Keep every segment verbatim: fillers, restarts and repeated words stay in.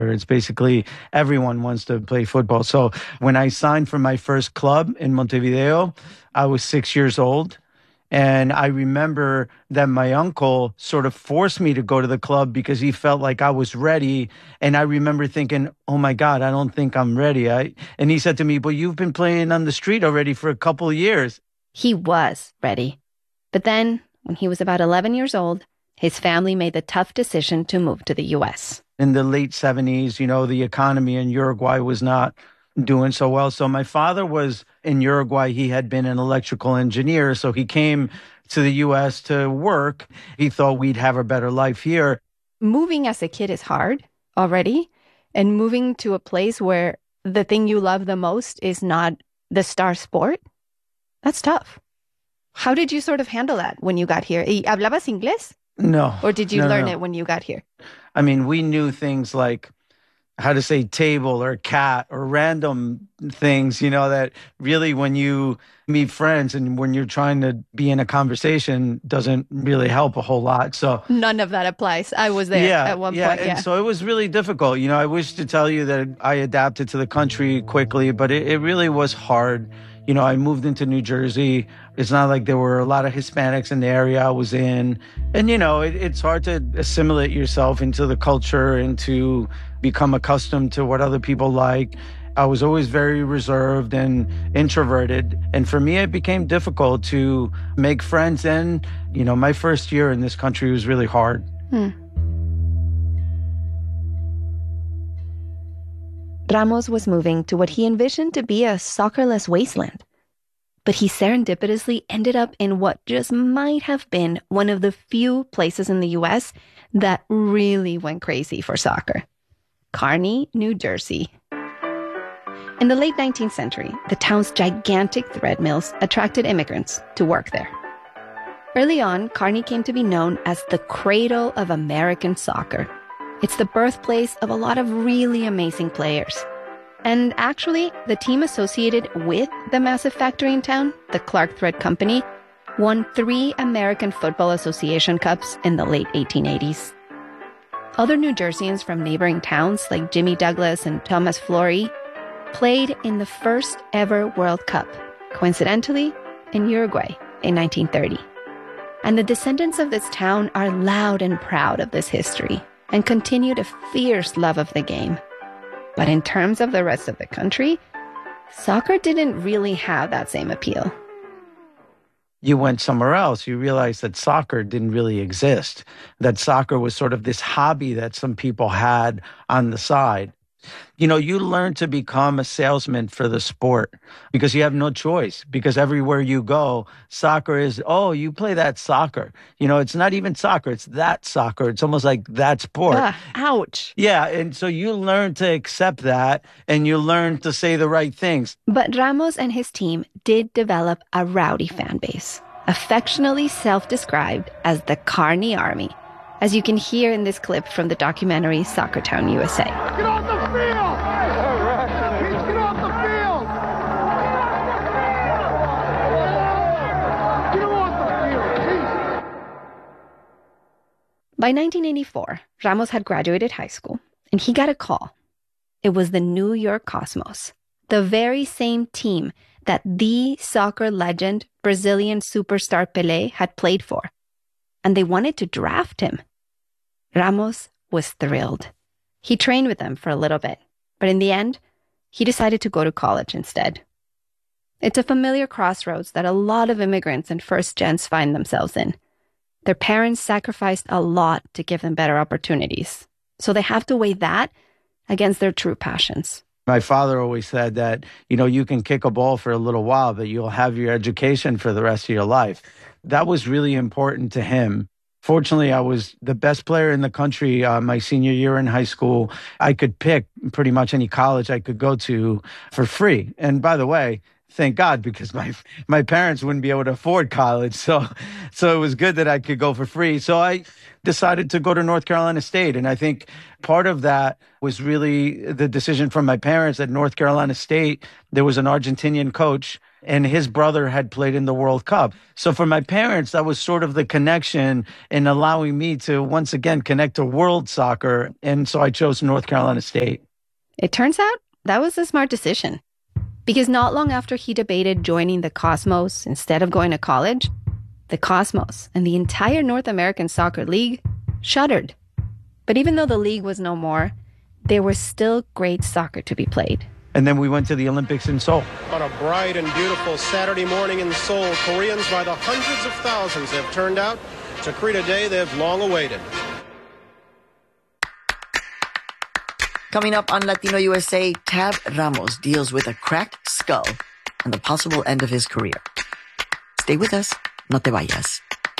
It's basically everyone wants to play football. So when I signed for my first club in Montevideo, I was six years old. And I remember that my uncle sort of forced me to go to the club because he felt like I was ready. And I remember thinking, oh my God, I don't think I'm ready. I, and he said to me, but you've been playing on the street already for a couple of years. He was ready. But then, when he was about eleven years old, his family made the tough decision to move to the U S. In the late seventies, you know, the economy in Uruguay was not doing so well. So my father was in Uruguay. He had been an electrical engineer. So he came to the U S to work. He thought we'd have a better life here. Moving as a kid is hard already. And moving to a place where the thing you love the most is not the star sport, that's tough. How did you sort of handle that when you got here? ¿Hablabas inglés? No. Or did you no, learn no. it when you got here? I mean, we knew things like how to say table or cat or random things, you know, that really when you meet friends and when you're trying to be in a conversation doesn't really help a whole lot. So none of that applies. I was there yeah, at one yeah, point. Yeah. And so it was really difficult. You know, I wish to tell you that I adapted to the country quickly, but it, it really was hard. You know, I moved into New Jersey. It's not like there were a lot of Hispanics in the area I was in. And, you know, it, it's hard to assimilate yourself into the culture and to become accustomed to what other people like. I was always very reserved and introverted. And for me, it became difficult to make friends. And, you know, my first year in this country was really hard. Hmm. Ramos was moving to what he envisioned to be a soccerless wasteland. But he serendipitously ended up in what just might have been one of the few places in the U S that really went crazy for soccer. Kearny, New Jersey. In the late nineteenth century, the town's gigantic thread mills attracted immigrants to work there. Early on, Kearny came to be known as the cradle of American soccer. It's the birthplace of a lot of really amazing players. And actually, the team associated with the massive factory in town, the Clark Thread Company, won three American Football Association Cups in the late eighteen eighties. Other New Jerseyans from neighboring towns like Jimmy Douglas and Thomas Flory played in the first ever World Cup, coincidentally, in Uruguay in nineteen thirty. And the descendants of this town are loud and proud of this history and continued a fierce love of the game. But in terms of the rest of the country, soccer didn't really have that same appeal. You went somewhere else, you realized that soccer didn't really exist, that soccer was sort of this hobby that some people had on the side. You know, you learn to become a salesman for the sport because you have no choice, because everywhere you go, soccer is, oh, you play that soccer. You know, it's not even soccer, it's that soccer. It's almost like that sport. Ah, ouch. Yeah, and so you learn to accept that and you learn to say the right things. But Ramos and his team did develop a rowdy fan base, affectionately self-described as the Kearny Army, as you can hear in this clip from the documentary Soccertown, U S A. Get off the field! Please get off the field! Get off the field, please! By nineteen eighty-four, Ramos had graduated high school, and he got a call. It was the New York Cosmos, the very same team that the soccer legend Brazilian superstar Pelé had played for. And they wanted to draft him. Ramos was thrilled. He trained with them for a little bit, but in the end, he decided to go to college instead. It's a familiar crossroads that a lot of immigrants and first gens find themselves in. Their parents sacrificed a lot to give them better opportunities, so they have to weigh that against their true passions. My father always said that, you know, you can kick a ball for a little while, but you'll have your education for the rest of your life. That was really important to him. Fortunately, I was the best player in the country uh, my senior year in high school. I could pick pretty much any college I could go to for free. And by the way, thank God, because my my parents wouldn't be able to afford college. So so it was good that I could go for free. So I decided to go to North Carolina State. And I think part of that was really the decision from my parents at North Carolina State. There was an Argentinian coach, and his brother had played in the World Cup. So for my parents, that was sort of the connection in allowing me to once again connect to world soccer. And so I chose North Carolina State. It turns out that was a smart decision. Because not long after he debated joining the Cosmos instead of going to college, the Cosmos and the entire North American Soccer League shuttered. But even though the league was no more, there was still great soccer to be played. And then we went to the Olympics in Seoul. On a bright and beautiful Saturday morning in Seoul, Koreans by the hundreds of thousands have turned out to greet a day they've long awaited. Coming up on Latino U S A, Tab Ramos deals with a cracked skull and the possible end of his career. Stay with us. No te vayas.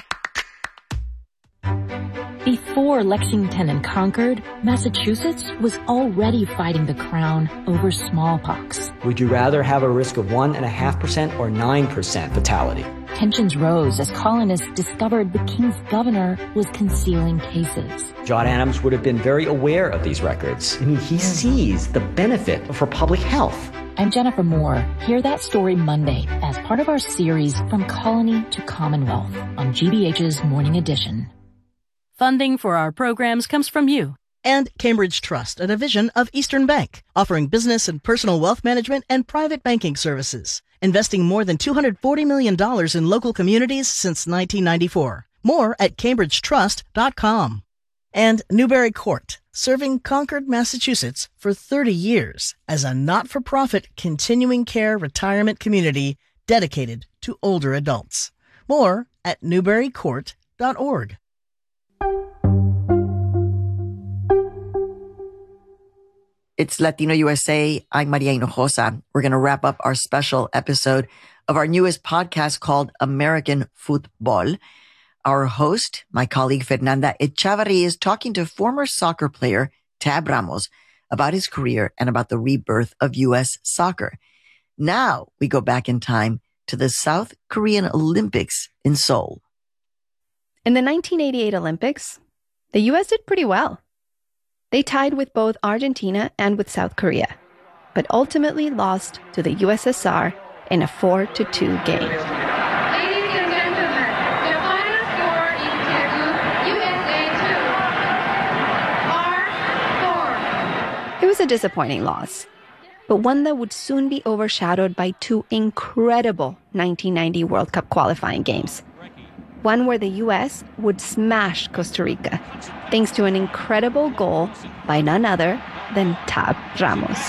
Before Lexington and Concord, Massachusetts was already fighting the crown over smallpox. Would you rather have a risk of one point five percent or nine percent fatality? Tensions rose as colonists discovered the king's governor was concealing cases. John Adams would have been very aware of these records. I mean, he sees the benefit for public health. I'm Jennifer Moore. Hear that story Monday as part of our series From Colony to Commonwealth on G B H's Morning Edition. Funding for our programs comes from you. And Cambridge Trust, a division of Eastern Bank, offering business and personal wealth management and private banking services, investing more than two hundred forty million dollars in local communities since nineteen ninety-four. More at cambridge trust dot com. And Newbury Court, serving Concord, Massachusetts for thirty years as a not-for-profit continuing care retirement community dedicated to older adults. More at newbury court dot org. It's Latino U S A. I'm Maria Hinojosa. We're going to wrap up our special episode of our newest podcast called American Football. Our host, my colleague Fernanda Echavarri, is talking to former soccer player Tab Ramos about his career and about the rebirth of U S soccer. Now we go back in time to the South Korean Olympics in Seoul. In the nineteen eighty-eight Olympics, the U S did pretty well. They tied with both Argentina and with South Korea, but ultimately lost to the U S S R in a four to two game. Ladies and gentlemen, the final score is U S A two, R four. It was a disappointing loss, but one that would soon be overshadowed by two incredible nineteen ninety World Cup qualifying games. One where the U S would smash Costa Rica, thanks to an incredible goal by none other than Tab Ramos.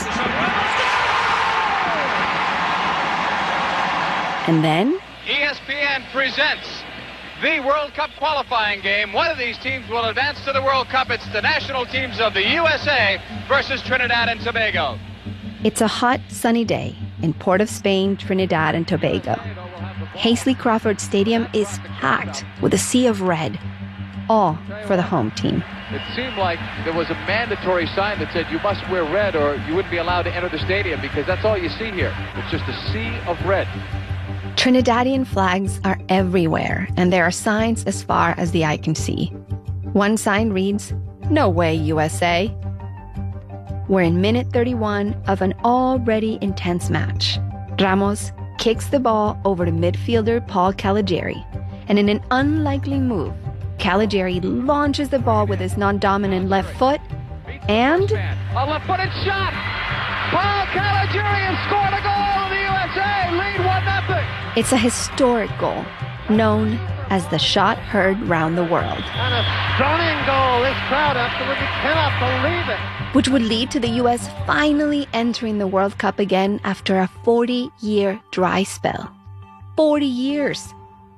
And then E S P N presents the World Cup qualifying game. One of these teams will advance to the World Cup. It's the national teams of the U S A versus Trinidad and Tobago. It's a hot, sunny day in Port of Spain, Trinidad and Tobago. Hasely Crawford Stadium is packed with a sea of red, all for the home team. It seemed like there was a mandatory sign that said you must wear red or you wouldn't be allowed to enter the stadium, because that's all you see here. It's just a sea of red. Trinidadian flags are everywhere, and there are signs as far as the eye can see. One sign reads, "No way, U S A." We're in minute thirty-one of an already intense match. Ramos kicks the ball over to midfielder Paul Caligiuri, and in an unlikely move, Caligiuri launches the ball with his non-dominant left foot, and a left-footed shot! Paul Caligiuri has scored a goal! The U S A lead one nothing! It's a historic goal, known as the shot heard round the world. And a stunning goal! This crowd absolutely cannot believe it! Which would lead to the U S finally entering the World Cup again after a forty-year dry spell. forty years!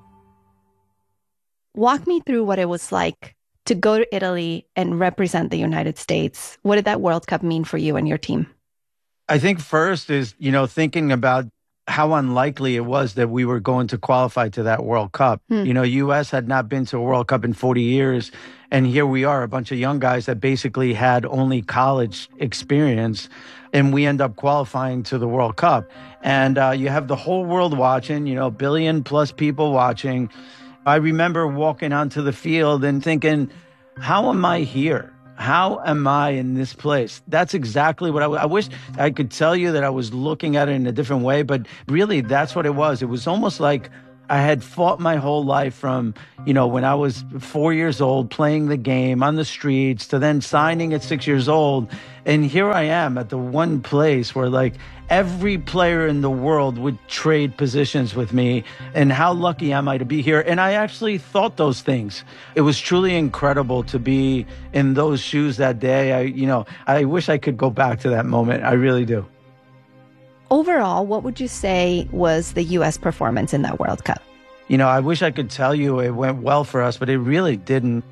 Walk me through what it was like to go to Italy and represent the United States. What did that World Cup mean for you and your team? I think first is, you know, thinking about how unlikely it was that we were going to qualify to that World Cup. Hmm. You know, U S had not been to a World Cup in forty years. And here we are, a bunch of young guys that basically had only college experience. And we end up qualifying to the World Cup. And uh, you have the whole world watching, you know, billion plus people watching. I remember walking onto the field and thinking, how am I here? How am I in this place? That's exactly what I, I wish I could tell you that I was looking at it in a different way, but really that's what it was. It was almost like I had fought my whole life from, you know, when I was four years old, playing the game on the streets to then signing at six years old. And here I am at the one place where like every player in the world would trade positions with me. And how lucky am I to be here? And I actually thought those things. It was truly incredible to be in those shoes that day. I, you know, I wish I could go back to that moment. I really do. Overall, what would you say was the U S performance in that World Cup? You know, I wish I could tell you it went well for us, but it really didn't.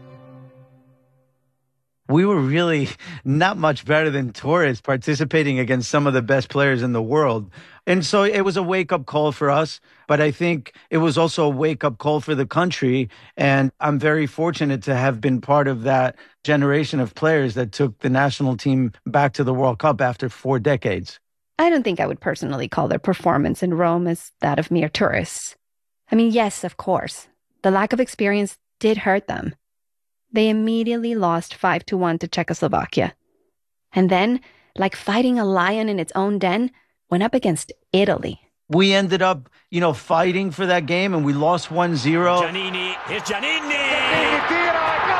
We were really not much better than tourists participating against some of the best players in the world. And so it was a wake-up call for us, but I think it was also a wake-up call for the country. And I'm very fortunate to have been part of that generation of players that took the national team back to the World Cup after four decades. I don't think I would personally call their performance in Rome as that of mere tourists. I mean, yes, of course, the lack of experience did hurt them. They immediately lost five to one to Czechoslovakia. And then, like fighting a lion in its own den, went up against Italy. We ended up, you know, fighting for that game, and we lost one zero. Giannini, here's Giannini!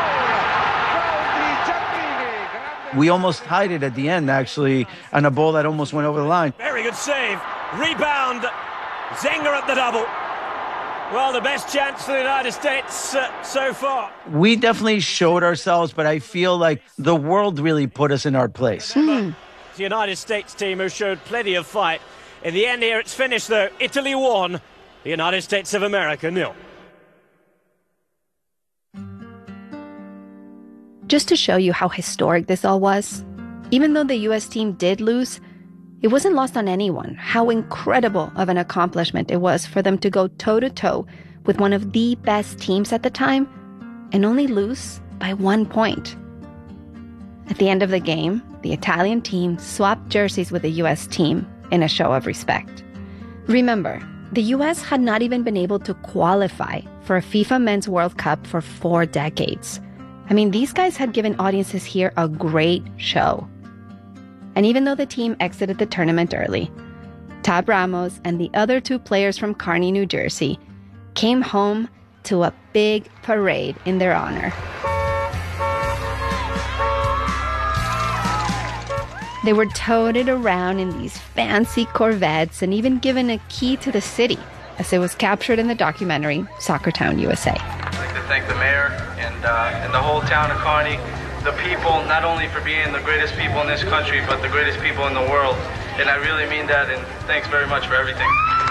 We almost tied it at the end, actually, on a ball that almost went over the line. Very good save. Rebound. Zenga at the double. Well, the best chance for the United States uh, so far. We definitely showed ourselves, but I feel like the world really put us in our place. Mm. The United States team who showed plenty of fight. In the end here, it's finished, though. Italy won. The United States of America nil. Just to show you how historic this all was, even though the U S team did lose, it wasn't lost on anyone how incredible of an accomplishment it was for them to go toe-to-toe with one of the best teams at the time and only lose by one point. At the end of the game, the Italian team swapped jerseys with the U S team in a show of respect. Remember, the U S had not even been able to qualify for a FIFA Men's World Cup for four decades. I mean, these guys had given audiences here a great show. And even though the team exited the tournament early, Tab Ramos and the other two players from Kearny, New Jersey, came home to a big parade in their honor. They were toted around in these fancy Corvettes and even given a key to the city, as it was captured in the documentary Soccertown, U S A. I'd like to thank the mayor and, uh, and the whole town of Kearny, the people, not only for being the greatest people in this country, but the greatest people in the world. And I really mean that, and thanks very much for everything.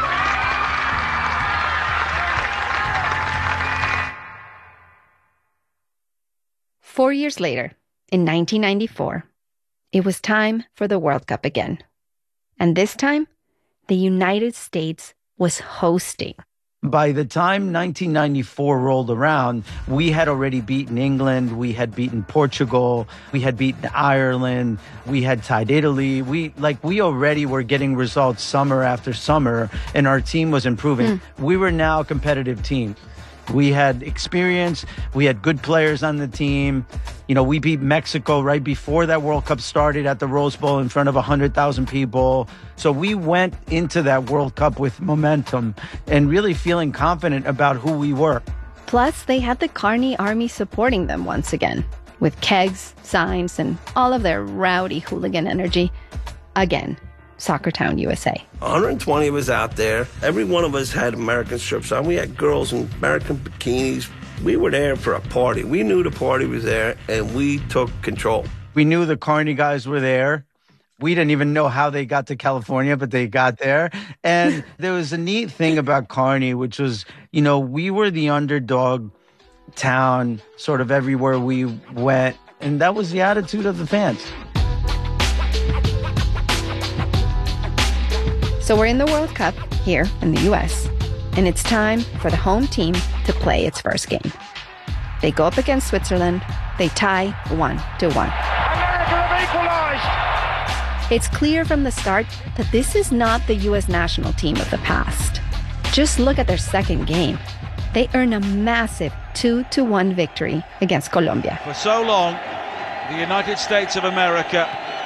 Four years later, in nineteen ninety-four, it was time for the World Cup again. And this time, the United States was hosting. By the time nineteen ninety-four rolled around, we had already beaten England, we had beaten Portugal, we had beaten Ireland, we had tied Italy. We like we already were getting results summer after summer, and our team was improving. Mm. We were now a competitive team. We had experience. We had good players on the team. You know, we beat Mexico right before that World Cup started at the Rose Bowl in front of one hundred thousand people. So we went into that World Cup with momentum and really feeling confident about who we were. Plus, they had the Kearny Army supporting them once again, with kegs, signs, and all of their rowdy hooligan energy. Again, Soccertown, U S A. one hundred twenty of us out there. Every one of us had American strips on. We had girls in American bikinis. We were there for a party. We knew the party was there, and we took control. We knew the Kearny guys were there. We didn't even know how they got to California, but they got there. And there was a neat thing about Kearny, which was, you know, we were the underdog town sort of everywhere we went. And that was the attitude of the fans. So we're in the World Cup, here in the U S, and it's time for the home team to play its first game. They go up against Switzerland. They tie one to one. America have equalized. It's clear from the start that this is not the U S national team of the past. Just look at their second game. They earn a massive two to one victory against Colombia. For so long, the United States of America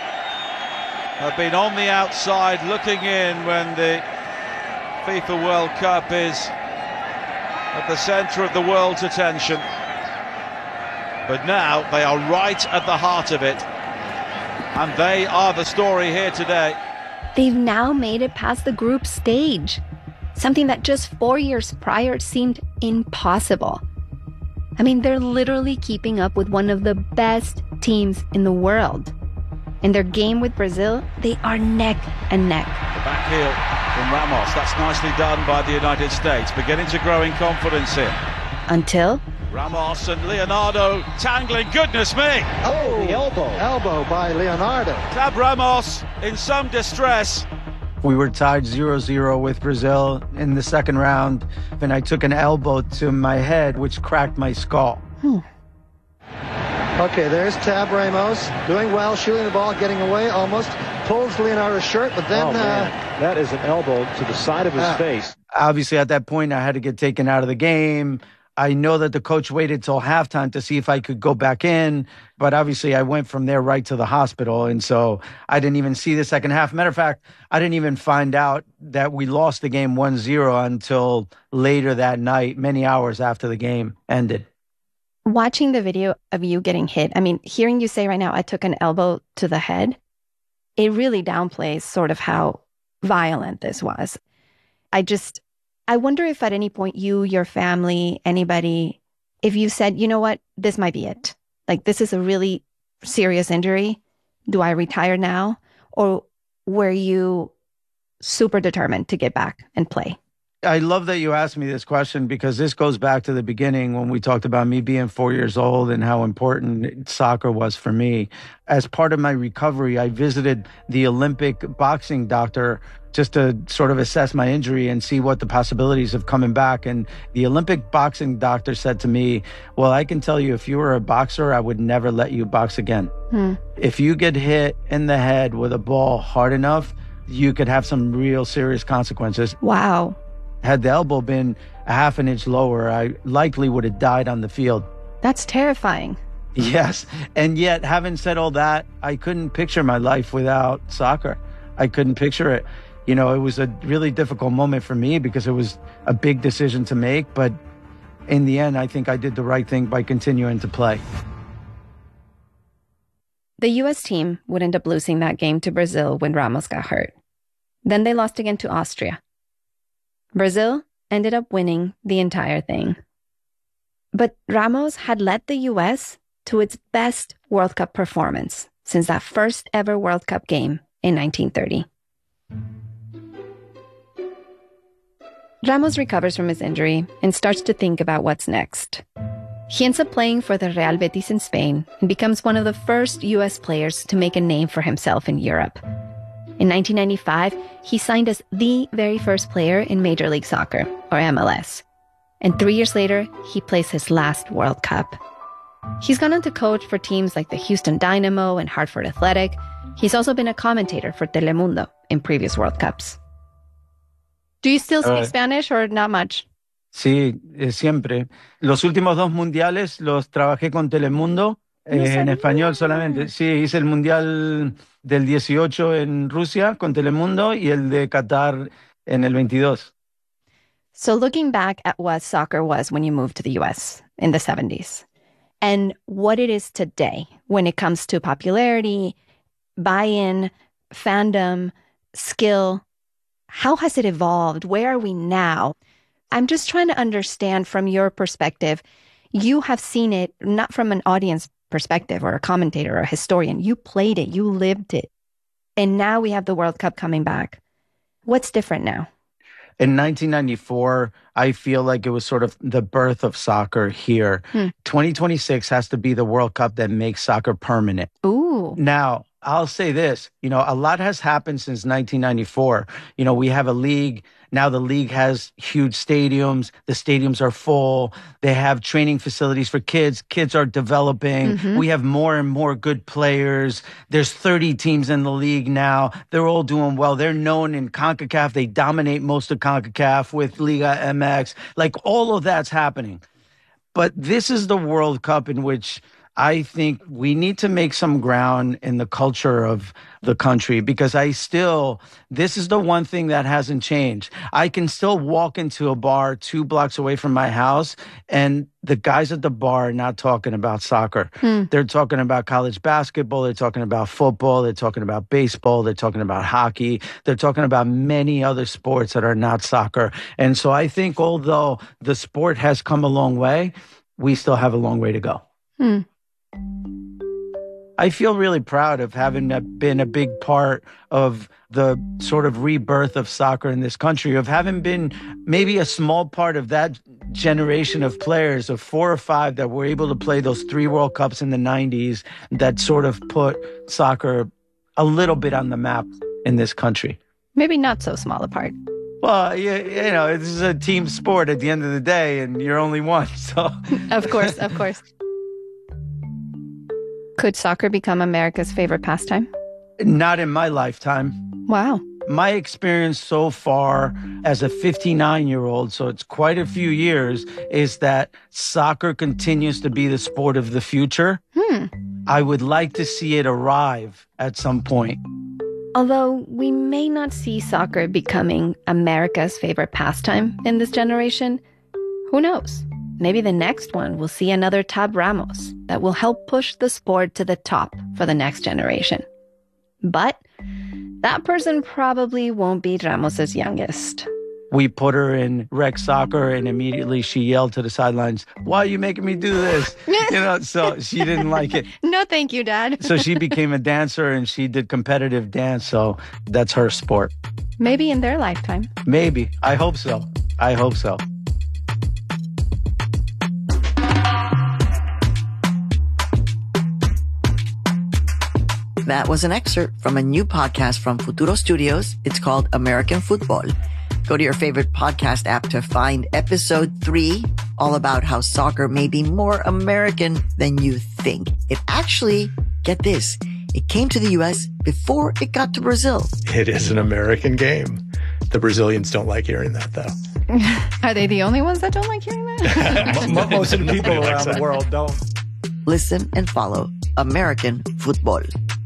have been on the outside looking in when the FIFA World Cup is at the centre of the world's attention. But now they are right at the heart of it, and they are the story here today. They've now made it past the group stage, something that just four years prior seemed impossible. I mean, they're literally keeping up with one of the best teams in the world. In their game with Brazil, they are neck and neck. The back heel from Ramos. That's nicely done by the United States, beginning to grow in confidence here. Until Ramos and Leonardo tangling, goodness me! Oh, the elbow. Elbow by Leonardo. Tab Ramos in some distress. We were tied zero zero with Brazil in the second round, and I took an elbow to my head, which cracked my skull. Hmm. Okay, there's Tab Ramos, doing well, shooting the ball, getting away almost, pulls Leonardo's shirt, but then... Oh, man. Uh, that is an elbow to the side of his uh, face. Obviously, at that point, I had to get taken out of the game. I know that the coach waited till halftime to see if I could go back in, but obviously I went from there right to the hospital, and so I didn't even see the second half. Matter of fact, I didn't even find out that we lost the game one zero until later that night, many hours after the game ended. Watching the video of you getting hit, I mean, hearing you say right now, I took an elbow to the head, it really downplays sort of how violent this was. I just, I wonder if at any point you, your family, anybody, if you said, you know what, this might be it. Like, this is a really serious injury. Do I retire now? Or were you super determined to get back and play? I love that you asked me this question, because this goes back to the beginning when we talked about me being four years old and how important soccer was for me. As part of my recovery, I visited the Olympic boxing doctor just to sort of assess my injury and see what the possibilities of coming back. And the Olympic boxing doctor said to me, well, I can tell you, if you were a boxer, I would never let you box again. Hmm. If you get hit in the head with a ball hard enough, you could have some real serious consequences. Wow. Had the elbow been a half an inch lower, I likely would have died on the field. That's terrifying. Yes. And yet, having said all that, I couldn't picture my life without soccer. I couldn't picture it. You know, it was a really difficult moment for me because it was a big decision to make. But in the end, I think I did the right thing by continuing to play. The U S team would end up losing that game to Brazil when Ramos got hurt. Then they lost again to Austria. Brazil ended up winning the entire thing. But Ramos had led the U S to its best World Cup performance since that first ever World Cup game in nineteen thirty. Ramos recovers from his injury and starts to think about what's next. He ends up playing for the Real Betis in Spain and becomes one of the first U S players to make a name for himself in Europe. In nineteen ninety-five, he signed as the very first player in Major League Soccer, or M L S. And three years later, he plays his last World Cup. He's gone on to coach for teams like the Houston Dynamo and Hartford Athletic. He's also been a commentator for Telemundo in previous World Cups. Do you still speak uh, Spanish or not much? Sí, eh, siempre. Los últimos dos mundiales los trabajé con Telemundo. No eh, en español solamente. Sí, hice el mundial del dieciocho en Rusia con Telemundo y el de Qatar en el veintidós. So looking back at what soccer was when you moved to the U S in the seventies and what it is today when it comes to popularity, buy-in, fandom, skill, how has it evolved? Where are we now? I'm just trying to understand from your perspective. You have seen it not from an audience perspective or a commentator or a historian. You played it. You lived it. And now we have the World Cup coming back. What's different now? In nineteen ninety-four, I feel like it was sort of the birth of soccer here. Hmm. twenty twenty-six has to be the World Cup that makes soccer permanent. Ooh. Now, I'll say this, you know, a lot has happened since nineteen ninety-four. You know, we have a league Now the league has huge stadiums. The stadiums are full. They have training facilities for kids. Kids are developing. Mm-hmm. We have more and more good players. There's thirty teams in the league now. They're all doing well. They're known in CONCACAF. They dominate most of CONCACAF with Liga M X. Like, all of that's happening. But this is the World Cup in which I think we need to make some ground in the culture of the country, because I still, this is the one thing that hasn't changed. I can still walk into a bar two blocks away from my house and the guys at the bar are not talking about soccer. Hmm. They're talking about college basketball. They're talking about football. They're talking about baseball. They're talking about hockey. They're talking about many other sports that are not soccer. And so I think although the sport has come a long way, we still have a long way to go. Hmm. I feel really proud of having been a big part of the sort of rebirth of soccer in this country, of having been maybe a small part of that generation of players, of four or five that were able to play those three World Cups in the nineties that sort of put soccer a little bit on the map in this country. Maybe not so small a part. Well, you, you know, this is a team sport at the end of the day, and you're only one, so... Of course, of course. Could soccer become America's favorite pastime? Not in my lifetime. Wow. My experience so far as a fifty-nine-year-old, so it's quite a few years, is that soccer continues to be the sport of the future. Hmm. I would like to see it arrive at some point. Although we may not see soccer becoming America's favorite pastime in this generation, who knows? Maybe the next one will see another Tab Ramos that will help push the sport to the top for the next generation. But that person probably won't be Ramos's youngest. We put her in rec soccer and immediately she yelled to the sidelines, "Why are you making me do this?" You know, so she didn't like it. No, thank you, Dad. So she became a dancer and she did competitive dance. So that's her sport. Maybe in their lifetime. Maybe. I hope so. I hope so. That was an excerpt from a new podcast from Futuro Studios. It's called American Football. Go to your favorite podcast app to find episode three, all about how soccer may be more American than you think. It actually, get this, it came to the U S before it got to Brazil. It is an American game. The Brazilians don't like hearing that, though. Are they the only ones that don't like hearing that? Most of the people around the world don't. Listen and follow American Football.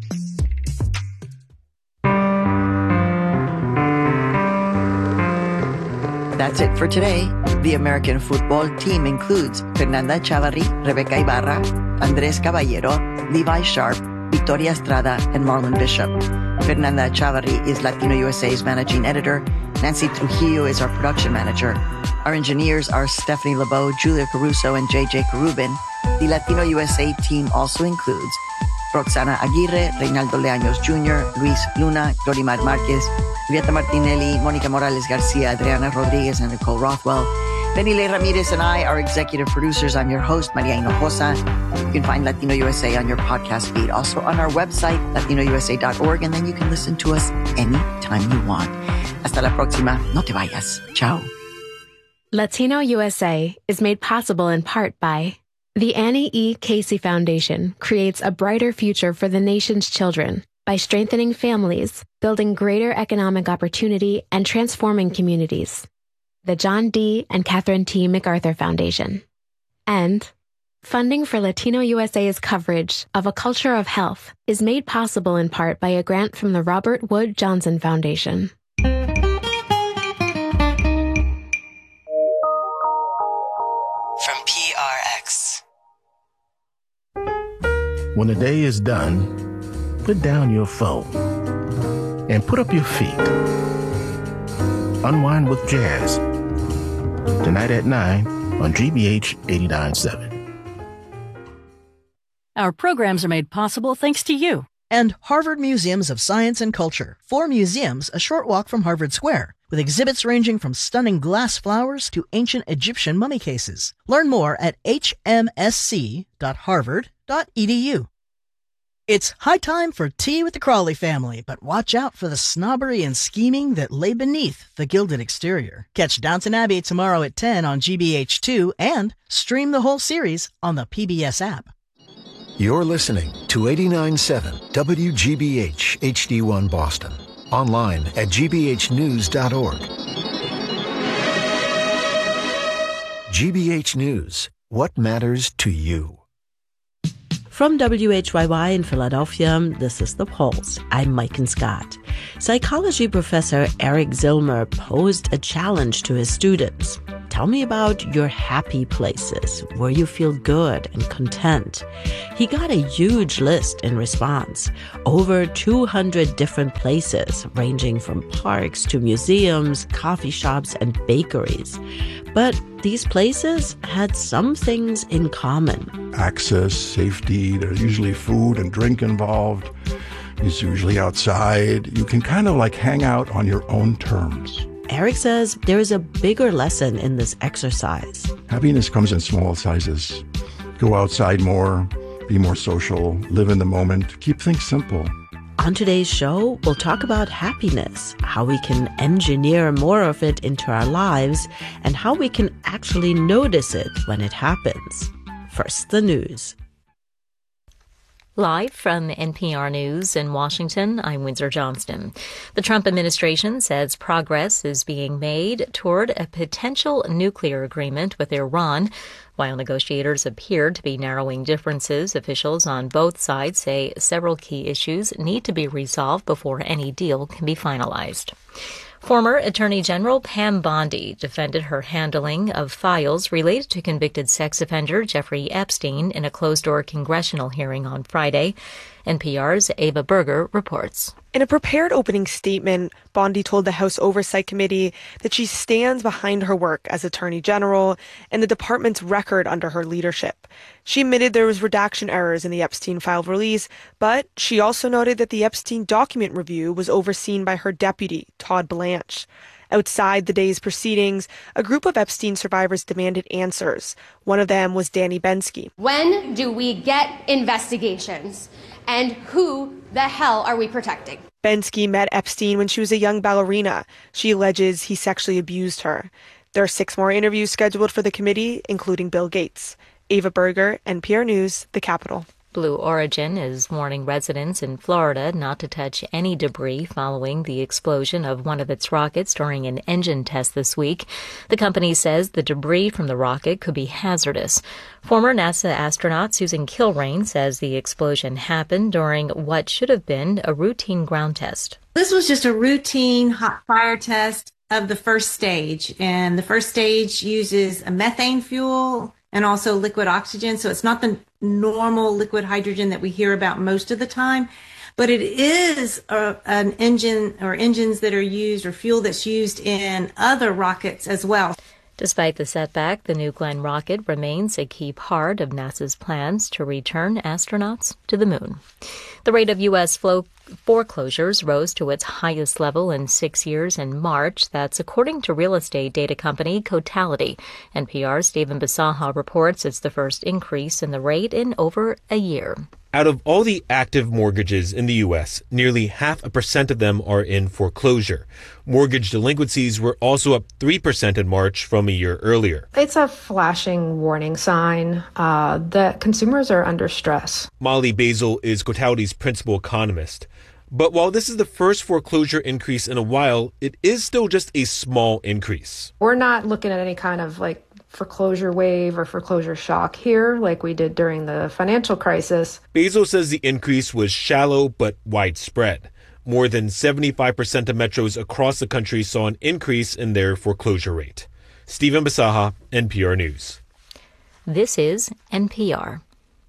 That's it for today. The American football team includes Fernanda Chavarri, Rebecca Ibarra, Andres Caballero, Levi Sharp, Victoria Estrada, and Marlon Bishop. Fernanda Chavarri is Latino U S A's managing editor. Nancy Trujillo is our production manager. Our engineers are Stephanie LeBeau, Julia Caruso, and J J Carubin. The Latino U S A team also includes Roxana Aguirre, Reynaldo Leaños Junior, Luis Luna, Glorimar Marquez, Julieta Martinelli, Mónica Morales Garcia, Adriana Rodriguez, and Nicole Rothwell. Benny Le Ramirez and I are executive producers. I'm your host, Maria Hinojosa. You can find Latino U S A on your podcast feed, also on our website, latino u s a dot org, and then you can listen to us anytime you want. Hasta la próxima. No te vayas. Ciao. Latino U S A is made possible in part by the Annie E. Casey Foundation creates a brighter future for the nation's children by strengthening families, building greater economic opportunity, and transforming communities. The John D. and Catherine T. MacArthur Foundation. And funding for Latino U S A's coverage of A Culture of Health is made possible in part by a grant from the Robert Wood Johnson Foundation. From P R X. When the day is done, put down your phone and put up your feet. Unwind with jazz. Tonight at nine on G B H eighty-nine point seven. Our programs are made possible thanks to you. And Harvard Museums of Science and Culture. Four museums a short walk from Harvard Square, with exhibits ranging from stunning glass flowers to ancient Egyptian mummy cases. Learn more at h m s c dot harvard dot e d u. It's high time for tea with the Crawley family, but watch out for the snobbery and scheming that lay beneath the gilded exterior. Catch Downton Abbey tomorrow at ten on G B H two and stream the whole series on the P B S app. You're listening to eighty-nine point seven W G B H H D one Boston. Online at g b h news dot org. G B H News. What matters to you? From W H Y Y in Philadelphia, this is The Pulse. I'm Mike Scott. Psychology professor Eric Zillmer posed a challenge to his students. Tell me about your happy places, where you feel good and content. He got a huge list in response. Over two hundred different places, ranging from parks to museums, coffee shops, and bakeries. But these places had some things in common. Access, safety, there's usually food and drink involved. It's usually outside. You can kind of like hang out on your own terms. Eric says there is a bigger lesson in this exercise. Happiness comes in small sizes. Go outside more, be more social, live in the moment, keep things simple. On today's show, we'll talk about happiness, how we can engineer more of it into our lives, and how we can actually notice it when it happens. First, the news. Live from N P R News in Washington, I'm Windsor Johnston. The Trump administration says progress is being made toward a potential nuclear agreement with Iran. While negotiators appear to be narrowing differences, officials on both sides say several key issues need to be resolved before any deal can be finalized. Former Attorney General Pam Bondi defended her handling of files related to convicted sex offender Jeffrey Epstein in a closed-door congressional hearing on Friday. N P R's Ava Berger reports. In a prepared opening statement, Bondi told the House Oversight Committee that she stands behind her work as Attorney General and the department's record under her leadership. She admitted there was redaction errors in the Epstein file release, but she also noted that the Epstein document review was overseen by her deputy, Todd Blanche. Outside the day's proceedings, a group of Epstein survivors demanded answers. One of them was Danny Bensky. When do we get investigations? And who the hell are we protecting? Bensky met Epstein when she was a young ballerina. She alleges he sexually abused her. There are six more interviews scheduled for the committee, including Bill Gates. Ava Berger, N P R News, The Capitol. Blue Origin is warning residents in Florida not to touch any debris following the explosion of one of its rockets during an engine test this week. The company says the debris from the rocket could be hazardous. Former NASA astronaut Susan Kilrain says the explosion happened during what should have been a routine ground test. This was just a routine hot fire test of the first stage, and the first stage uses a methane fuel and also liquid oxygen. So it's not the normal liquid hydrogen that we hear about most of the time, but it is a, an engine or engines that are used or fuel that's used in other rockets as well. Despite the setback, the New Glenn rocket remains a key part of NASA's plans to return astronauts to the moon. The rate of U S flow foreclosures rose to its highest level in six years in March. That's according to real estate data company Cotality. N P R's Stephen Bisaha reports it's the first increase in the rate in over a year. Out of all the active mortgages in the U S, nearly half a percent of them are in foreclosure. Mortgage delinquencies were also up three percent in March from a year earlier. It's a flashing warning sign uh, that consumers are under stress. Molly Basil is Cotality's principal economist. But while this is the first foreclosure increase in a while, it is still just a small increase. We're not looking at any kind of like foreclosure wave or foreclosure shock here like we did during the financial crisis. Basil says the increase was shallow but widespread. More than seventy-five percent of metros across the country saw an increase in their foreclosure rate. Stephen Bisaha, N P R News. This is N P R.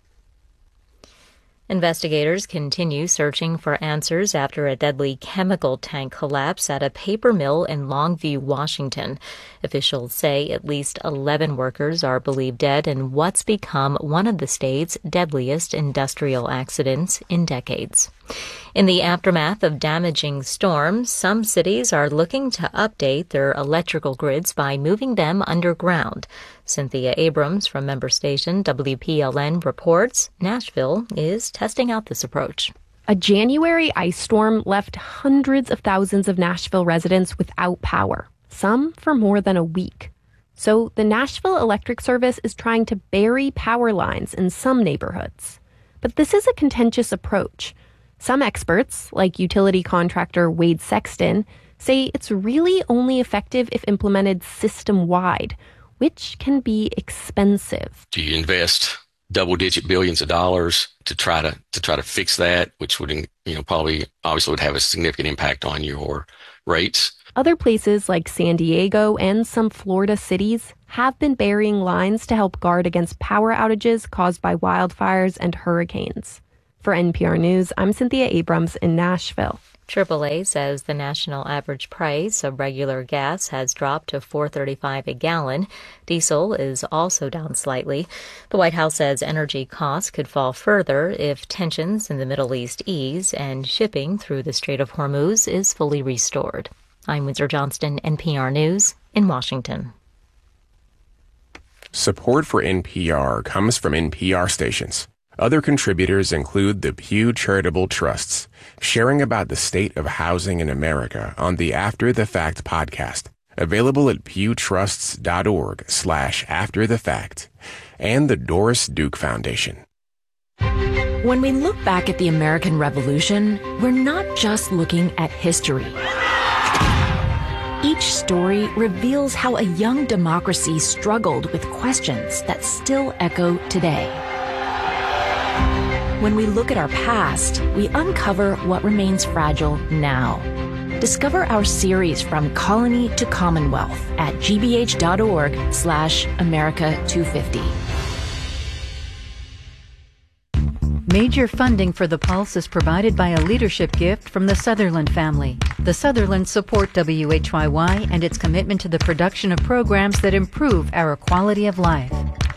Investigators continue searching for answers after a deadly chemical tank collapse at a paper mill in Longview, Washington. Officials say at least eleven workers are believed dead in what's become one of the state's deadliest industrial accidents in decades. In the aftermath of damaging storms, some cities are looking to update their electrical grids by moving them underground. Cynthia Abrams from member station W P L N reports Nashville is testing out this approach. A January ice storm left hundreds of thousands of Nashville residents without power, some for more than a week. So the Nashville Electric Service is trying to bury power lines in some neighborhoods. But this is a contentious approach. Some experts, like utility contractor Wade Sexton, say it's really only effective if implemented system-wide, which can be expensive. Do you invest double-digit billions of dollars to try to to try to fix that, which would, you know, probably obviously would have a significant impact on your rates? Other places like San Diego and some Florida cities have been burying lines to help guard against power outages caused by wildfires and hurricanes. For N P R News, I'm Cynthia Abrams in Nashville. triple A says the national average price of regular gas has dropped to four dollars and thirty-five cents a gallon. Diesel is also down slightly. The White House says energy costs could fall further if tensions in the Middle East ease and shipping through the Strait of Hormuz is fully restored. I'm Windsor Johnston, N P R News in Washington. Support for N P R comes from N P R stations. Other contributors include the Pew Charitable Trusts, sharing about the state of housing in America on the After the Fact podcast, available at pewtrusts.org slash after the fact, and the Doris Duke Foundation. When we look back at the American Revolution, we're not just looking at history. Each story reveals how a young democracy struggled with questions that still echo today. When we look at our past, we uncover what remains fragile now. Discover our series From Colony to Commonwealth at gbh.org slash America 250. Major funding for The Pulse is provided by a leadership gift from the Sutherland family. The Sutherlands support W H Y Y and its commitment to the production of programs that improve our quality of life.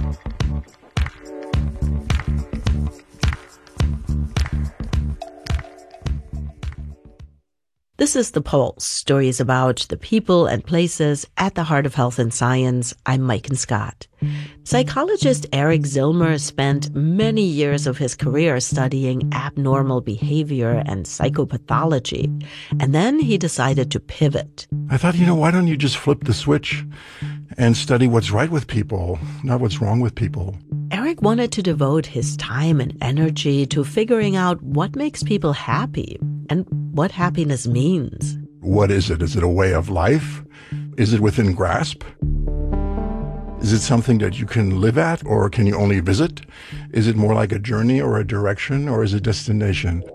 This is The Pulse, stories about the people and places at the heart of health and science. I'm Maiken Scott. Psychologist Eric Zillmer spent many years of his career studying abnormal behavior and psychopathology, and then he decided to pivot. I thought, you know, why don't you just flip the switch and study what's right with people, not what's wrong with people? Eric wanted to devote his time and energy to figuring out what makes people happy and what happiness means. What is it? Is it a way of life? Is it within grasp? Is it something that you can live at, or can you only visit? Is it more like a journey or a direction, or is it destination?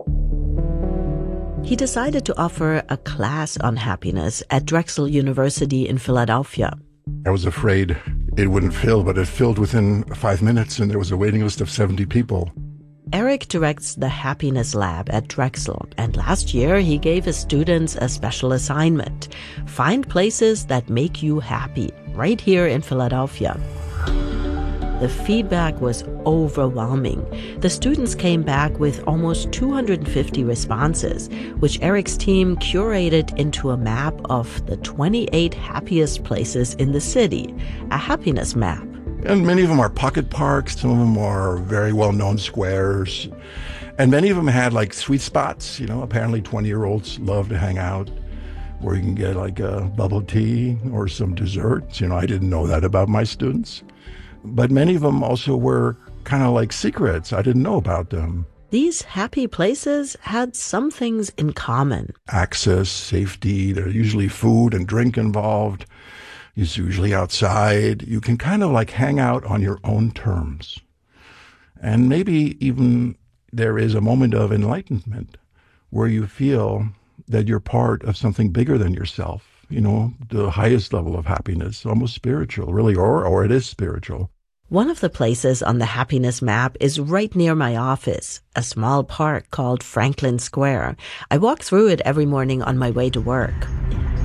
He decided to offer a class on happiness at Drexel University in Philadelphia. I was afraid it wouldn't fill, but it filled within five minutes, and there was a waiting list of seventy people. Eric directs the Happiness Lab at Drexel, and last year he gave his students a special assignment: find places that make you happy, right here in Philadelphia. The feedback was overwhelming. The students came back with almost two hundred fifty responses, which Eric's team curated into a map of the twenty-eight happiest places in the city, a happiness map. And many of them are pocket parks. Some of them are very well-known squares. And many of them had like sweet spots. You know, apparently twenty-year-olds love to hang out where you can get like a bubble tea or some desserts. You know, I didn't know that about my students. But many of them also were kind of like secrets. I didn't know about them. These happy places had some things in common. Access, safety, there's usually food and drink involved. It's usually outside. You can kind of like hang out on your own terms. And maybe even there is a moment of enlightenment where you feel that you're part of something bigger than yourself. You know, the highest level of happiness, almost spiritual, really, or, or it is spiritual. One of the places on the happiness map is right near my office, a small park called Franklin Square. I walk through it every morning on my way to work.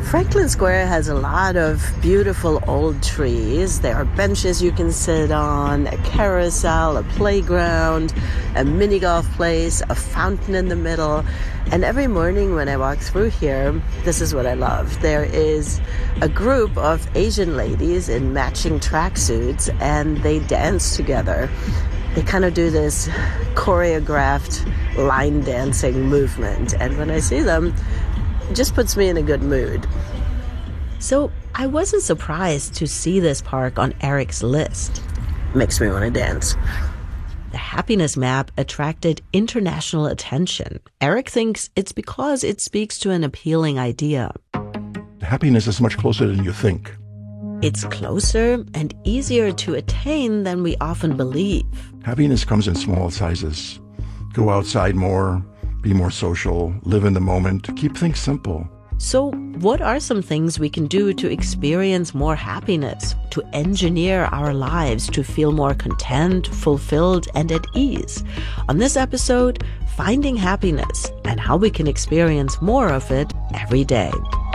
Franklin Square has a lot of beautiful old trees. There are benches you can sit on, a carousel, a playground, a mini golf place, a fountain in the middle. And every morning when I walk through here, this is what I love. There is a group of Asian ladies in matching tracksuits, and they dance together. They kind of do this choreographed line dancing movement. And when I see them, it just puts me in a good mood. So I wasn't surprised to see this park on Eric's list. Makes me want to dance. The happiness map attracted international attention. Eric thinks it's because it speaks to an appealing idea. Happiness is much closer than you think. It's closer and easier to attain than we often believe. Happiness comes in small sizes. Go outside more, be more social, live in the moment, keep things simple. So what are some things we can do to experience more happiness, to engineer our lives to feel more content, fulfilled, and at ease? On this episode, finding happiness and how we can experience more of it every day.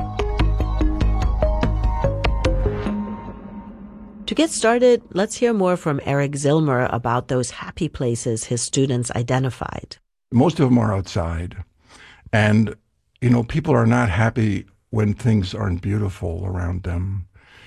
To get started, let's hear more from Eric Zillmer about those happy places his students identified. Most of them are outside. And, you know, people are not happy when things aren't beautiful around them.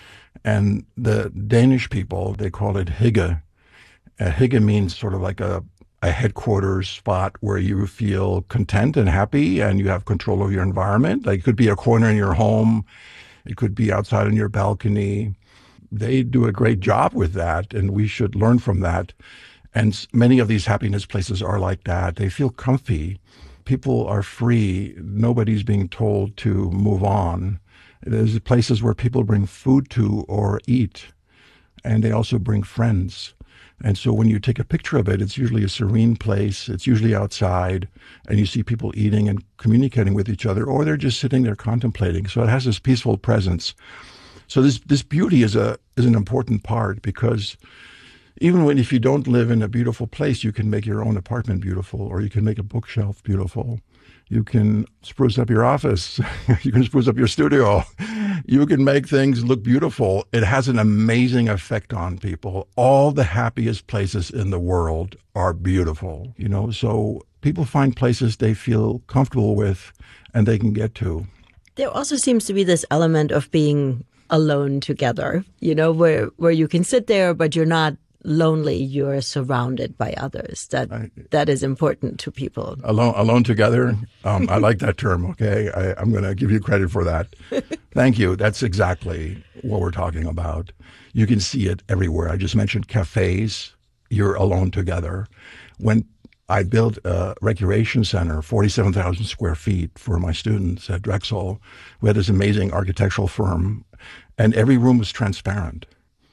And the Danish people, they call it hygge. Uh, hygge means sort of like a, a headquarters spot where you feel content and happy and you have control of your environment. Like it could be a corner in your home. It could be outside on your balcony. They do a great job with that, and we should learn from that. And many of these happiness places are like that. They feel comfy. People are free. Nobody's being told to move on. There's places where people bring food to or eat, and they also bring friends. And so when you take a picture of it, it's usually a serene place. It's usually outside, and you see people eating and communicating with each other, or they're just sitting there contemplating. So it has this peaceful presence. So this this beauty is a is an important part, because even when if you don't live in a beautiful place, you can make your own apartment beautiful, or you can make a bookshelf beautiful. You can spruce up your office. You can spruce up your studio. You can make things look beautiful. It has an amazing effect on people. All the happiest places in the world are beautiful, you know, so people find places they feel comfortable with and they can get to. There also seems to be this element of being alone together, you know, where where you can sit there, but you're not lonely. You're surrounded by others. That I, that is important to people. Alone, alone together. Um, I like that term. Okay, I, I'm going to give you credit for that. Thank you. That's exactly what we're talking about. You can see it everywhere. I just mentioned cafes. You're alone together. When I built a recreation center, forty-seven thousand square feet for my students at Drexel. We had this amazing architectural firm, and every room was transparent.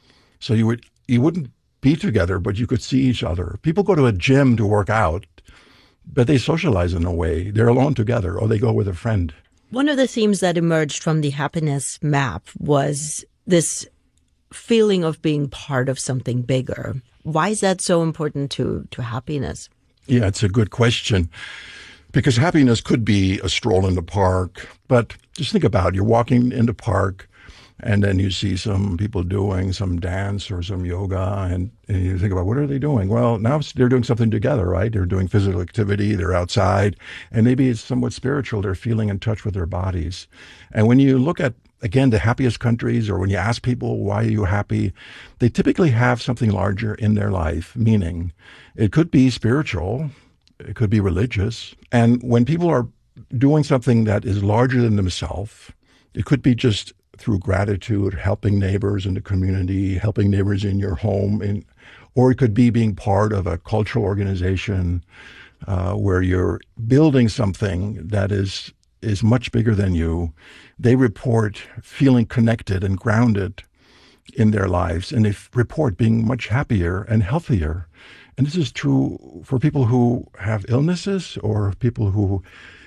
So you would you wouldn't be together, but you could see each other. People go to a gym to work out, but they socialize in a way. They're alone together, or they go with a friend. One of the themes that emerged from the happiness map was this feeling of being part of something bigger. Why is that so important to, to happiness? Yeah, it's a good question, because happiness could be a stroll in the park, but just think about it. You're walking in the park, and then you see some people doing some dance or some yoga, and, and you think about, what are they doing? Well, now they're doing something together, right? They're doing physical activity, they're outside, and maybe it's somewhat spiritual. They're feeling in touch with their bodies. And when you look at, again, the happiest countries, or when you ask people, why are you happy? They typically have something larger in their life, meaning it could be spiritual, it could be religious. And when people are doing something that is larger than themselves, it could be just through gratitude, helping neighbors in the community, helping neighbors in your home, in, or it could be being part of a cultural organization uh, where you're building something that is is much bigger than you. They report feeling connected and grounded in their lives, and they report being much happier and healthier. And this is true for people who have illnesses, or people who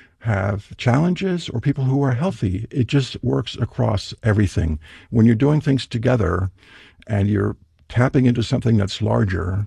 have challenges, or people who are healthy. It just works across everything. When you're doing things together and you're tapping into something that's larger,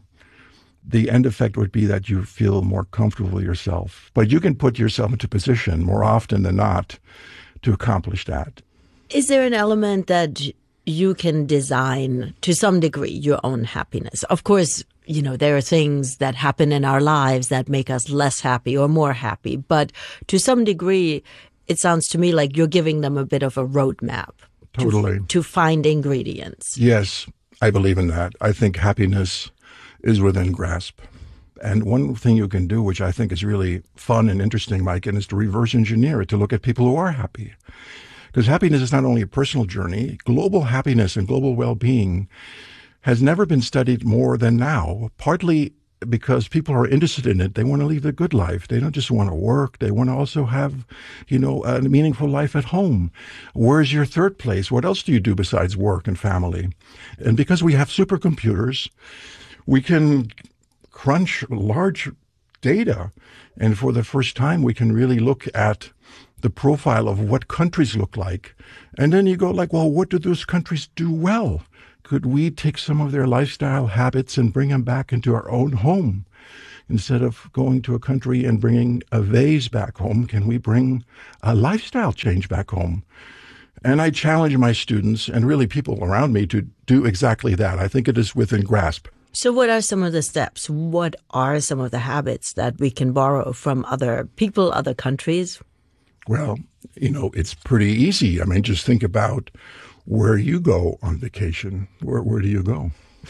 the end effect would be that you feel more comfortable with yourself. But you can put yourself into position more often than not to accomplish that. Is there an element that you can design to some degree your own happiness? Of course, you know, there are things that happen in our lives that make us less happy or more happy. But to some degree, it sounds to me like you're giving them a bit of a roadmap. Totally. To, to find ingredients. Yes, I believe in that. I think happiness is within grasp. And one thing you can do, which I think is really fun and interesting, Mike, and is to reverse engineer it, to look at people who are happy. Because happiness is not only a personal journey, global happiness and global well-being has never been studied more than now, partly because people are interested in it. They want to lead a good life. They don't just want to work. They want to also have, you know, a meaningful life at home. Where's your third place? What else do you do besides work and family? And because we have supercomputers, we can crunch large data. And for the first time, we can really look at the profile of what countries look like. And then you go like, well, what do those countries do well? Could we take some of their lifestyle habits and bring them back into our own home? Instead of going to a country and bringing a vase back home, can we bring a lifestyle change back home? And I challenge my students and really people around me to do exactly that. I think it is within grasp. So what are some of the steps? What are some of the habits that we can borrow from other people, other countries? Well, you know, it's pretty easy. I mean, just think about where you go on vacation. Where where do you go?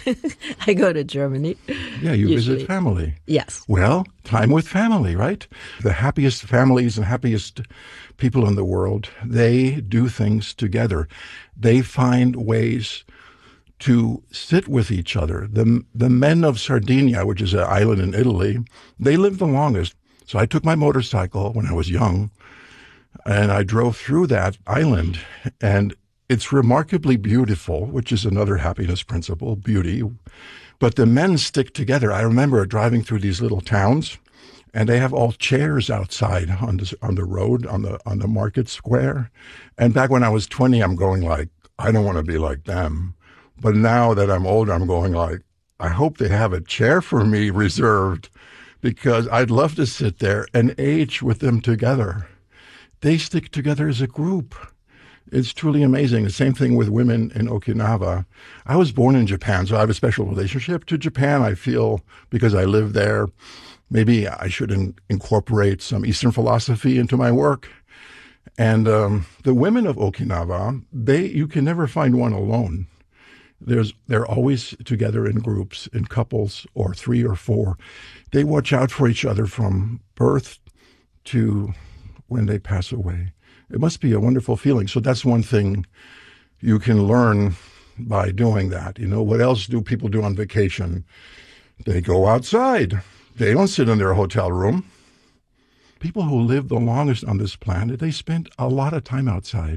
I go to Germany. Yeah, you usually. visit family. Yes. Well, time with family, right? The happiest families and happiest people in the world, they do things together. They find ways to sit with each other. The, the men of Sardinia, which is an island in Italy, they live the longest. So I took my motorcycle when I was young, and I drove through that island, and it's remarkably beautiful, which is another happiness principle, beauty. But the men stick together. I remember driving through these little towns, and they have all chairs outside on the, on the road, on the on the market square. And back when I was twenty, I'm going like, I don't want to be like them. But now that I'm older, I'm going like, I hope they have a chair for me reserved, because I'd love to sit there and age with them together. They stick together as a group. It's truly amazing. The same thing with women in Okinawa. I was born in Japan, so I have a special relationship to Japan. I feel because I live there, maybe I should in- incorporate some Eastern philosophy into my work. And um, the women of Okinawa, they you can never find one alone. There's they're always together in groups, in couples, or three or four. They watch out for each other from birth to when they pass away. It must be a wonderful feeling. So that's one thing you can learn by doing that. You know, what else do people do on vacation? They go outside. They don't sit in their hotel room. People who live the longest on this planet, they spend a lot of time outside.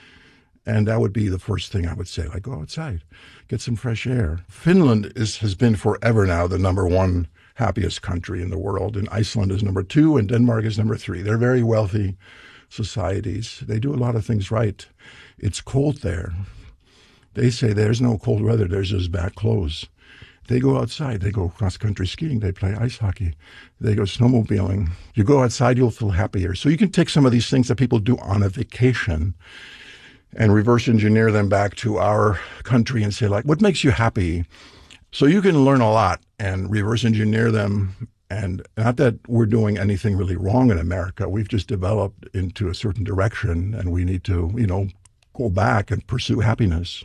And that would be the first thing I would say, like, go outside, get some fresh air. Finland is, has been forever now the number one happiest country in the world. And Iceland is number two, and Denmark is number three. They're very wealthy societies. They do a lot of things right. It's cold there. They say there's no cold weather, there's just bad clothes. They go outside. They go cross-country skiing. They play ice hockey. They go snowmobiling. You go outside, you'll feel happier. So you can take some of these things that people do on a vacation and reverse engineer them back to our country and say, like, what makes you happy? So you can learn a lot and reverse engineer them. And not that we're doing anything really wrong in America. We've just developed into a certain direction, and we need to, you know, go back and pursue happiness.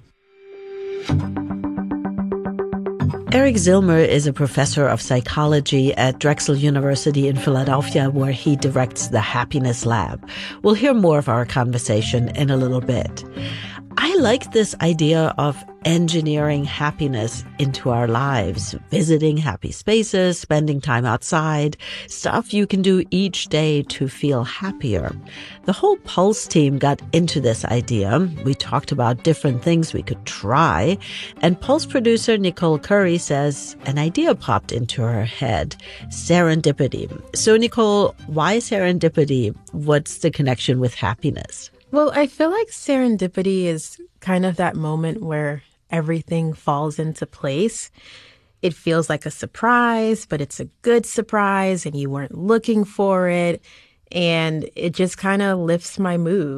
Eric Zillmer is a professor of psychology at Drexel University in Philadelphia, where he directs the Happiness Lab. We'll hear more of our conversation in a little bit. I like this idea of engineering happiness into our lives, visiting happy spaces, spending time outside, stuff you can do each day to feel happier. The whole Pulse team got into this idea. We talked about different things we could try, and Pulse producer Nicole Curry says an idea popped into her head, serendipity. So Nicole, why serendipity? What's the connection with happiness? Well, I feel like serendipity is kind of that moment where everything falls into place. It feels like a surprise, but it's a good surprise and you weren't looking for it. And it just kind of lifts my mood.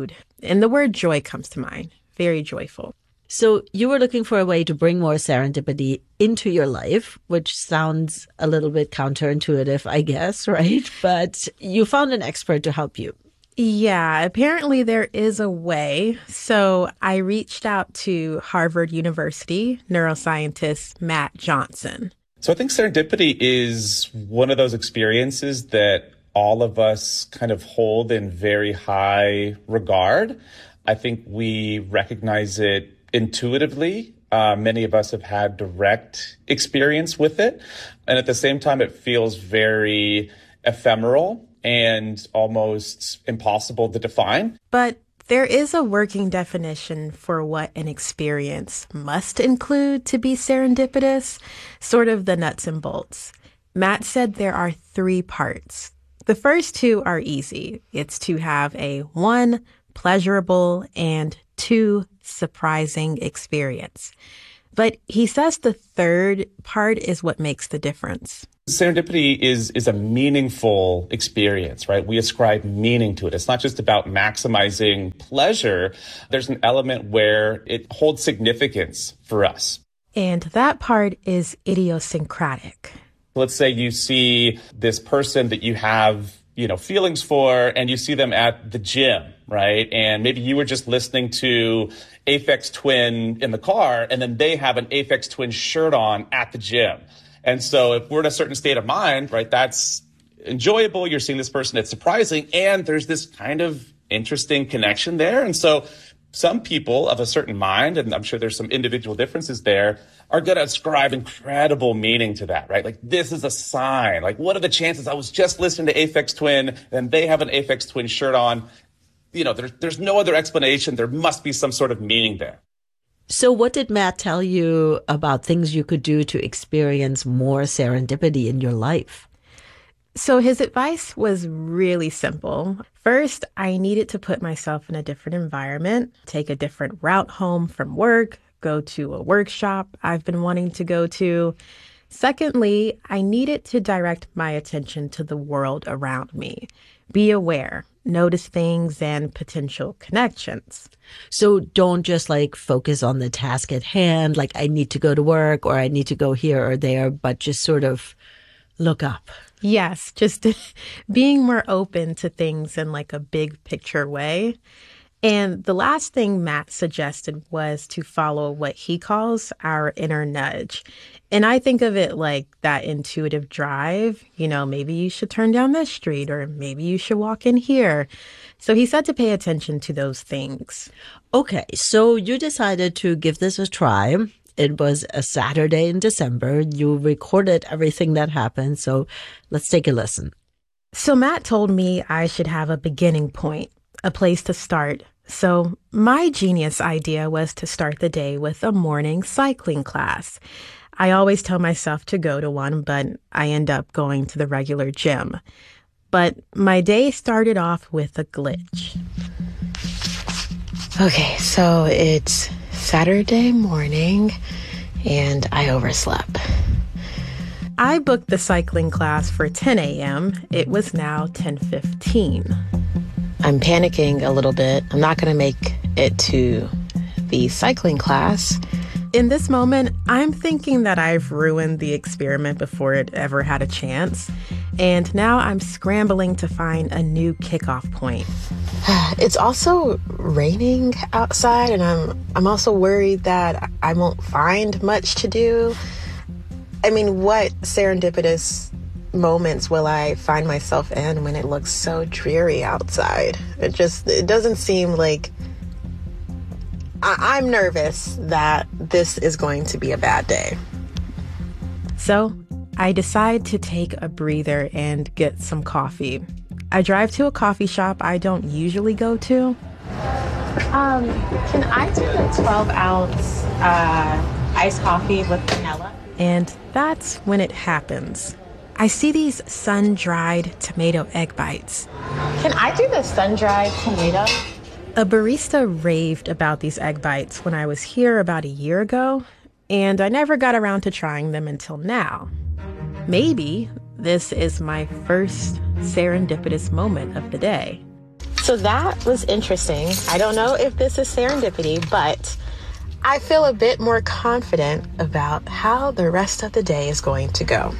And the word joy comes to mind. Very joyful. So you were looking for a way to bring more serendipity into your life, which sounds a little bit counterintuitive, I guess, right? But you found an expert to help you. Yeah, apparently there is a way. So I reached out to Harvard University neuroscientist Matt Johnson. So I think serendipity is one of those experiences that all of us kind of hold in very high regard. I think we recognize it intuitively. Uh, many of us have had direct experience with it. And at the same time, it feels very ephemeral and almost impossible to define. But there is a working definition for what an experience must include to be serendipitous, sort of the nuts and bolts. Matt said there are three parts. The first two are easy. It's to have a one, pleasurable, and two, surprising experience. But he says the third part is what makes the difference. Serendipity is is a meaningful experience, right? We ascribe meaning to it. It's not just about maximizing pleasure. There's an element where it holds significance for us. And that part is idiosyncratic. Let's say you see this person that you have, you know, feelings for, and you see them at the gym, right? And maybe you were just listening to Aphex Twin in the car, and then they have an Aphex Twin shirt on at the gym. And so if we're in a certain state of mind, right, that's enjoyable. You're seeing this person, it's surprising, and there's this kind of interesting connection there. And so some people of a certain mind, and I'm sure there's some individual differences there, are going to ascribe incredible meaning to that, right? Like, this is a sign. Like, what are the chances I was just listening to Aphex Twin, and they have an Aphex Twin shirt on? You know, there's, there's no other explanation. There must be some sort of meaning there. So what did Matt tell you about things you could do to experience more serendipity in your life? So his advice was really simple. First, I needed to put myself in a different environment, take a different route home from work, go to a workshop I've been wanting to go to. Secondly, I needed to direct my attention to the world around me. Be aware, notice things and potential connections. So don't just like focus on the task at hand, like I need to go to work or I need to go here or there, but just sort of look up. Yes, just being more open to things in like a big picture way. And the last thing Matt suggested was to follow what he calls our inner nudge. And I think of it like that intuitive drive. You know, maybe you should turn down this street or maybe you should walk in here. So he said to pay attention to those things. Okay, so you decided to give this a try. It was a Saturday in December. You recorded everything that happened. So let's take a listen. So Matt told me I should have a beginning point, a place to start. So my genius idea was to start the day with a morning cycling class. I always tell myself to go to one, but I end up going to the regular gym. But my day started off with a glitch. Okay, so it's Saturday morning and I overslept. I booked the cycling class for ten a.m. It was now ten fifteen. I'm panicking a little bit. I'm not going to make it to the cycling class. In this moment, I'm thinking that I've ruined the experiment before it ever had a chance. And now I'm scrambling to find a new kickoff point. It's also raining outside, and I'm I'm also worried that I won't find much to do. I mean, what serendipitous moments will I find myself in when it looks so dreary outside? It just, it doesn't seem like, I, I'm nervous that this is going to be a bad day. So I decide to take a breather and get some coffee. I drive to a coffee shop I don't usually go to. Um, can I do a twelve ounce uh, iced coffee with vanilla? And that's when it happens. I see these sun-dried tomato egg bites. Can I do the sun-dried tomato? A barista raved about these egg bites when I was here about a year ago, and I never got around to trying them until now. Maybe this is my first serendipitous moment of the day. So that was interesting. I don't know if this is serendipity, but I feel a bit more confident about how the rest of the day is going to go.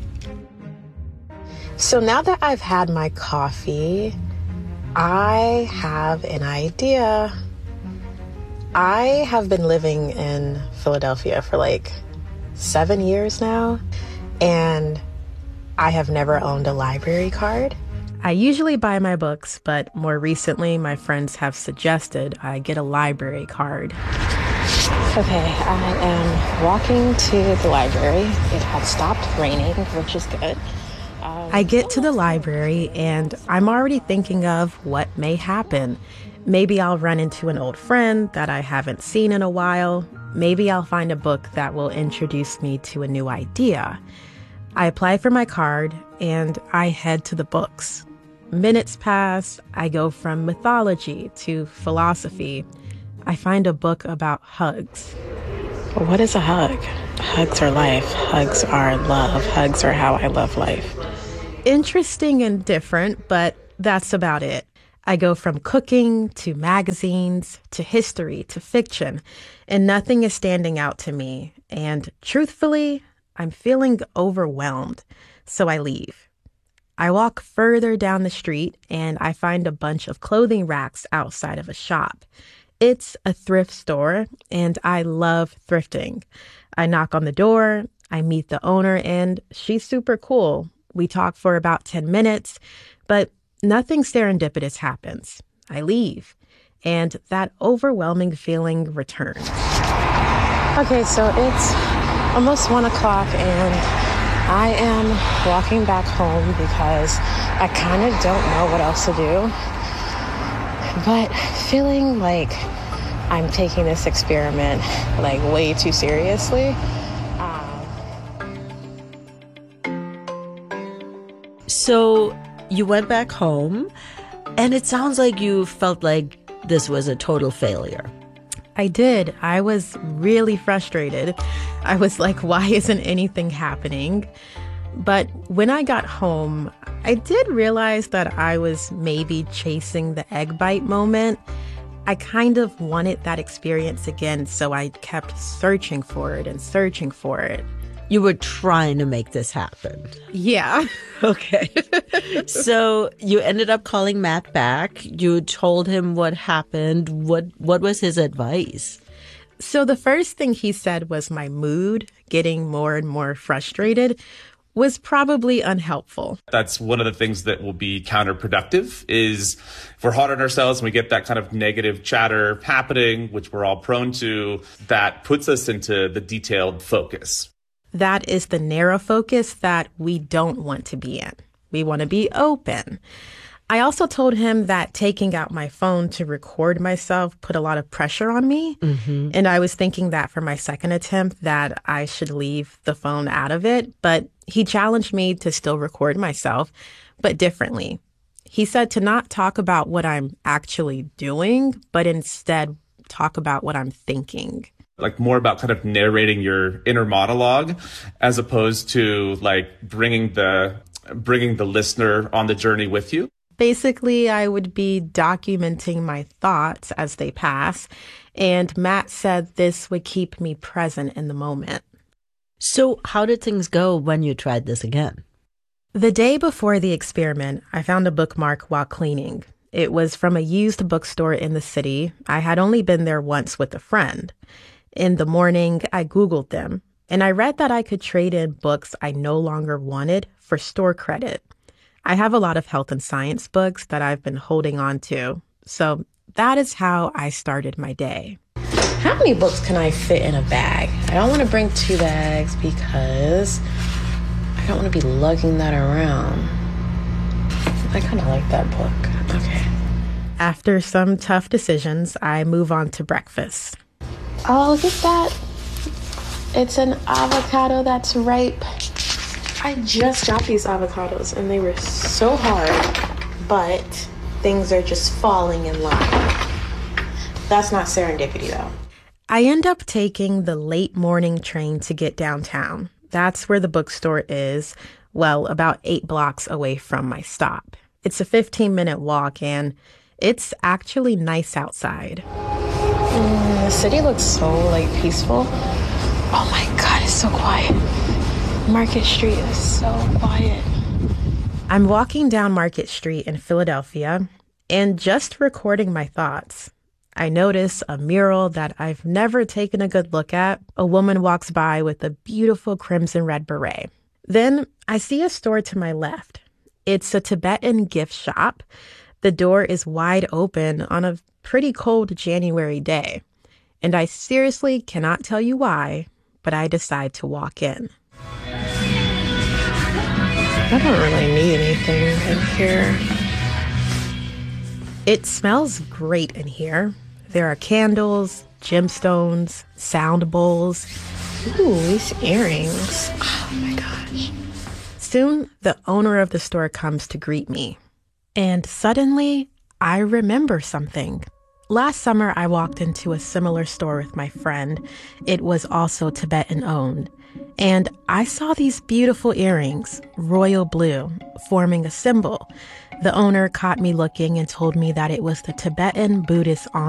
So now that I've had my coffee, I have an idea. I have been living in Philadelphia for like seven years now, and I have never owned a library card. I usually buy my books, but more recently, my friends have suggested I get a library card. Okay, I am walking to the library. It had stopped raining, which is good. Um, I get to the library, and I'm already thinking of what may happen. Maybe I'll run into an old friend that I haven't seen in a while. Maybe I'll find a book that will introduce me to a new idea. I apply for my card, and I head to the books. Minutes pass. I go from mythology to philosophy. I find a book about hugs. What is a hug? Hugs are life. Hugs are love. Hugs are how I love life. Interesting and different, but that's about it. I go from cooking to magazines to history to fiction, and nothing is standing out to me. And truthfully, I'm feeling overwhelmed, so I leave. I walk further down the street, and I find a bunch of clothing racks outside of a shop. It's a thrift store, and I love thrifting. I knock on the door, I meet the owner, and she's super cool. We talk for about ten minutes, but nothing serendipitous happens. I leave, and that overwhelming feeling returns. Okay, so it's almost one o'clock, and I am walking back home because I kind of don't know what else to do, but feeling like I'm taking this experiment like way too seriously. So you went back home, and it sounds like you felt like this was a total failure. I did. I was really frustrated. I was like, why isn't anything happening? But when I got home, I did realize that I was maybe chasing the egg bite moment. I kind of wanted that experience again, so I kept searching for it and searching for it. You were trying to make this happen. Yeah. Okay. So you ended up calling Matt back. You told him what happened. What what was his advice? So the first thing he said was my mood, getting more and more frustrated, was probably unhelpful. That's one of the things that will be counterproductive is if we're hard on ourselves and we get that kind of negative chatter happening, which we're all prone to, that puts us into the detailed focus. That is the narrow focus that we don't want to be in. We want to be open. I also told him that taking out my phone to record myself put a lot of pressure on me. Mm-hmm. And I was thinking that for my second attempt that I should leave the phone out of it. But he challenged me to still record myself, but differently. He said to not talk about what I'm actually doing, but instead talk about what I'm thinking. Like more about kind of narrating your inner monologue as opposed to like bringing the bringing the listener on the journey with you. Basically, I would be documenting my thoughts as they pass, and Matt said this would keep me present in the moment. So how did things go when you tried this again? The day before the experiment, I found a bookmark while cleaning. It was from a used bookstore in the city. I had only been there once with a friend. In the morning, I Googled them, and I read that I could trade in books I no longer wanted for store credit. I have a lot of health and science books that I've been holding on to, so that is how I started my day. How many books can I fit in a bag? I don't want to bring two bags because I don't want to be lugging that around. I kind of like that book. Okay. After some tough decisions, I move on to breakfast. Oh, look at that. It's an avocado that's ripe. I just got these avocados and they were so hard, but things are just falling in line. That's not serendipity, though. I end up taking the late morning train to get downtown. That's where the bookstore is, well, about eight blocks away from my stop. It's a fifteen minute walk, and It's actually nice outside. Mm, the city looks so, like, peaceful. Oh my God, it's so quiet. Market Street is so quiet. I'm walking down Market Street in Philadelphia and just recording my thoughts. I notice a mural that I've never taken a good look at. A woman walks by with a beautiful crimson red beret. Then I see a store to my left. It's a Tibetan gift shop. The door is wide open on a pretty cold January day. And I seriously cannot tell you why, but I decide to walk in. I don't really need anything in here. It smells great in here. There are candles, gemstones, sound bowls. Ooh, these earrings. Oh my gosh. Soon, the owner of the store comes to greet me. And suddenly, I remember something. Last summer, I walked into a similar store with my friend. It was also Tibetan-owned. And I saw these beautiful earrings, royal blue, forming a symbol. The owner caught me looking and told me that it was the Tibetan Buddhist